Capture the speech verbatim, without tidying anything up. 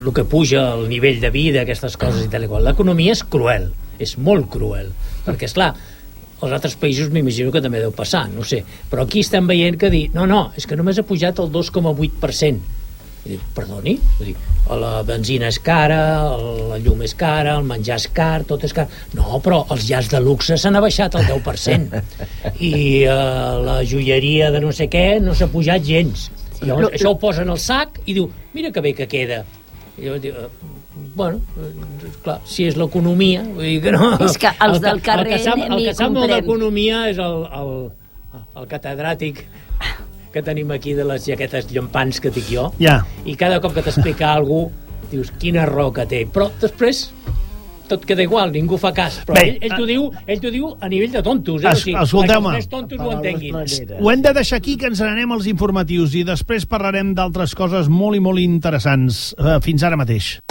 el que puja el nivell de vida, aquestes coses i tal i qual. L'economia és cruel, és molt cruel, perquè, esclar, als altres països m'imagino que també deu passar, no sé, però aquí estem veient que dir, no, no, és que només ha pujat el dos coma vuit per cent. I dic, perdoni? Vull dir, la benzina és cara, la llum és cara, el menjar és car, tot és car. No, però els llars de luxe s'han abaixat el deu per cent. I uh, la joieria de no sé què no s'ha pujat gens. I llavors, això ho posen al sac i diu, mira que bé que queda. I jo dic, bueno, clar, si és l'economia, vull dir que no... És que els del carrer el que sap, ni el que sap molt comprem. d'economia és el, el, el catedràtic que tenim aquí de les jaquetes llampants que dic jo, ja. I cada cop que t'explica algú dius quina raó que té, però després tot queda igual, ningú fa cas, però Bé, ell, ell t'ho diu, ell t'ho diu a nivell de tontos, eh? Es, o sigui, escolteu-me, els més tontos ho entenguin. ho hem de deixar aquí, que ens n'anem als informatius i després parlarem d'altres coses molt i molt interessants. Fins ara mateix.